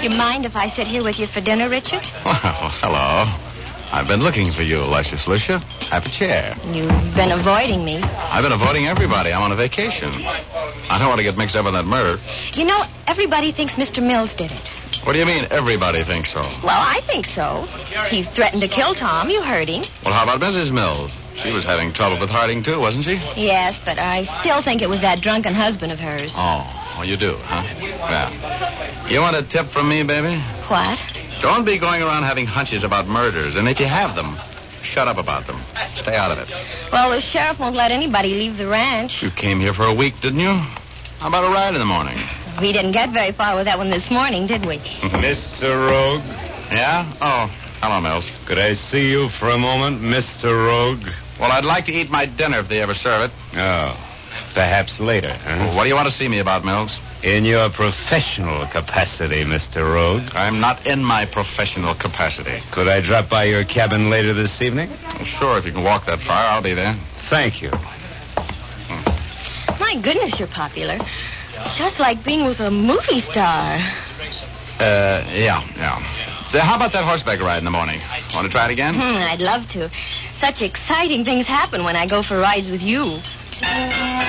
You mind if I sit here with you for dinner, Richard? Well, hello. I've been looking for you, Luscious Lucia. Have a chair. You've been avoiding me. I've been avoiding everybody. I'm on a vacation. I don't want to get mixed up in that murder. You know, everybody thinks Mr. Mills did it. What do you mean, everybody thinks so? Well, I think so. He threatened to kill Tom. You heard him. Well, how about Mrs. Mills? She was having trouble with Harding, too, wasn't she? Yes, but I still think it was that drunken husband of hers. Oh, you do, huh? Yeah. You want a tip from me, baby? What? Don't be going around having hunches about murders, and if you have them, shut up about them. Stay out of it. Well, the sheriff won't let anybody leave the ranch. You came here for a week, didn't you? How about a ride in the morning? We didn't get very far with that one this morning, did we? Mr. Rogue? Yeah? Oh, hello, Mills. Could I see you for a moment, Mr. Rogue? Well, I'd like to eat my dinner if they ever serve it. Oh, perhaps later, huh? Well, what do you want to see me about, Mills? In your professional capacity, Mr. Rogue. I'm not in my professional capacity. Could I drop by your cabin later this evening? Well, sure, if you can walk that far, I'll be there. Thank you. My goodness, you're popular. Just like being with a movie star. Yeah. So how about that horseback ride in the morning? Want to try it again? I'd love to. Such exciting things happen when I go for rides with you.